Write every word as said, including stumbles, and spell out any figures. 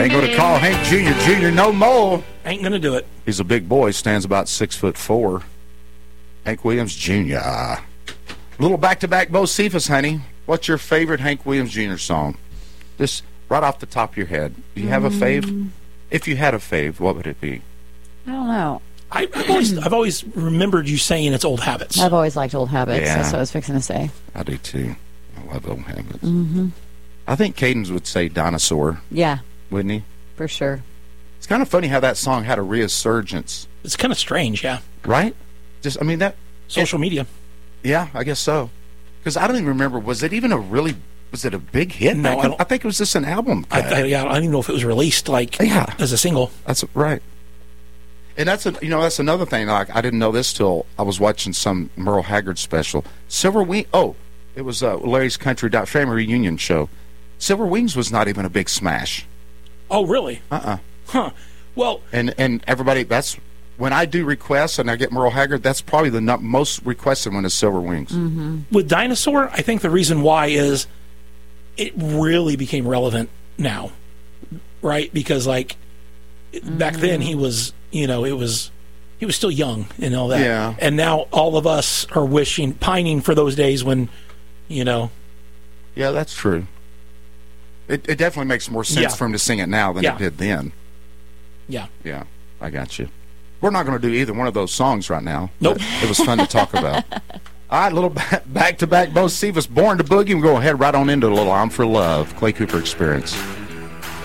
Ain't going to call Hank Junior Junior no more. Ain't going to do it. He's a big boy, stands about six foot four. Hank Williams Junior Little back-to-back Bo Cephas, honey. What's your favorite Hank Williams Junior song? Just right off the top of your head. Do you have a fave? If you had a fave, what would it be? I don't know. I, I've always I've always remembered you saying it's Old Habits. I've always liked Old Habits. Yeah. That's what I was fixing to say. I do, too. I love Old Habits. Mm-hmm. I think Cadence would say Dinosaur, Yeah, wouldn't he? for sure. It's kind of funny how that song had a resurgence, It's kind of strange, yeah. right? Just, I mean, that... Social media. Yeah, I guess so. Because I don't even remember, was it even a really... Was it a big hit? No, back I then? don't- I think it was just an album. I, cut. I, yeah, I don't even know if it was released like Yeah. as a single. That's right. And that's a, you know that's another thing. Like I didn't know this till I was watching some Merle Haggard special. Silver Wing. Oh, it was uh, Larry's Country Dot Family Reunion show. Silver Wings was not even a big smash. Oh, really? Uh uh Huh. Well, And and everybody. That's when I do requests and I get Merle Haggard. That's probably the no- most requested one is Silver Wings. with Dinosaur, I think the reason why is it really became relevant now, right? Because like back then he was, you know, it was he was still young and all that. Yeah. And now all of us are wishing, pining for those days when, you know, Yeah, that's true. It it definitely makes more sense Yeah. for him to sing it now than Yeah. it did then. yeah. Yeah, I got you. We're not going to do either one of those songs right now. Nope. But it was fun to talk about. All right, little ba- back-to-back Bo Cephas, Born to Boogie. We're going to head right on into a little I'm for Love, Clay Cooper Experience.